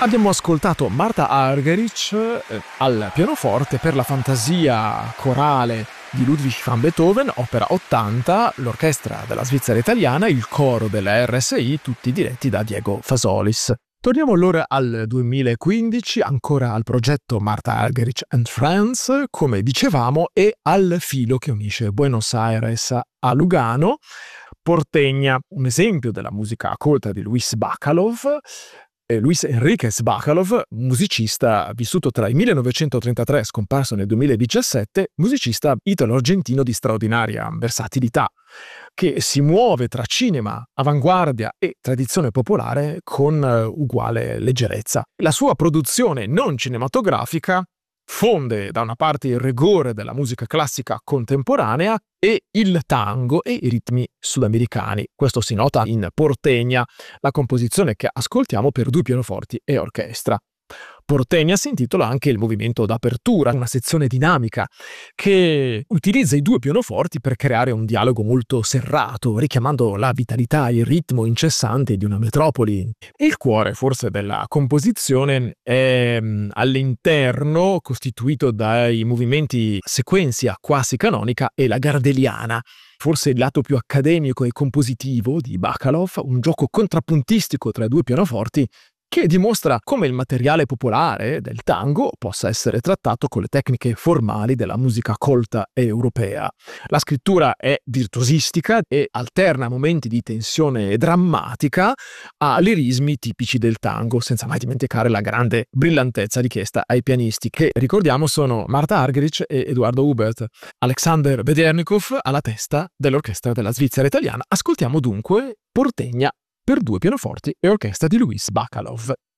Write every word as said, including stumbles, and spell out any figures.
Abbiamo ascoltato Martha Argerich eh, al pianoforte per la fantasia corale di Ludwig van Beethoven, opera ottanta, l'orchestra della Svizzera italiana, il coro della R S I, tutti diretti da Diego Fasolis. Torniamo allora al duemilaquindici, ancora al progetto Martha Argerich and Friends, come dicevamo, e al filo che unisce Buenos Aires a Lugano, Porteña, un esempio della musica colta di Luis Bacalov. Luis Enriquez Bacalov, musicista vissuto tra il millenovecentotrentatré e scomparso nel duemiladiciassette, musicista italo-argentino di straordinaria versatilità, che si muove tra cinema, avanguardia e tradizione popolare con uguale leggerezza. La sua produzione non cinematografica fonde da una parte il rigore della musica classica contemporanea e il tango e i ritmi sudamericani. Questo si nota in Porteña, la composizione che ascoltiamo per due pianoforti e orchestra. Porteña si intitola anche il movimento d'apertura, una sezione dinamica che utilizza i due pianoforti per creare un dialogo molto serrato, richiamando la vitalità e il ritmo incessante di una metropoli. E il cuore, forse, della composizione è all'interno costituito dai movimenti sequenzia quasi canonica e la gardeliana. Forse il lato più accademico e compositivo di Bacalov, un gioco contrappuntistico tra i due pianoforti che dimostra come il materiale popolare del tango possa essere trattato con le tecniche formali della musica colta e europea. La scrittura è virtuosistica e alterna momenti di tensione drammatica a lirismi tipici del tango, senza mai dimenticare la grande brillantezza richiesta ai pianisti, che ricordiamo sono Martha Argerich e Eduardo Hubert. Alexander Vedernikov alla testa dell'orchestra della Svizzera italiana. Ascoltiamo dunque Porteña per due pianoforti e orchestra di Luis Bacalov.